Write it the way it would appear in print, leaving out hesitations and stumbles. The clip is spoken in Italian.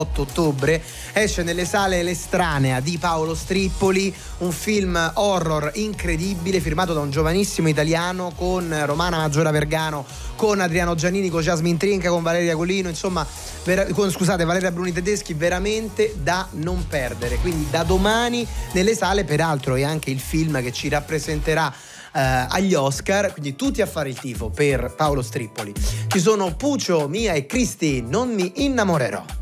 8 ottobre esce nelle sale L'Estranea di Paolo Strippoli, un film horror incredibile firmato da un giovanissimo italiano con Romana Maggiora Vergano, con Adriano Giannini, con Jasmine Trinca, con Valeria Colino, insomma Valeria Bruni Tedeschi, veramente da non perdere. Quindi da domani nelle sale, peraltro è anche il film che ci rappresenterà agli Oscar, quindi tutti a fare il tifo per Paolo Strippoli. Ci sono Puccio, Mia e Cristi, Non mi innamorerò.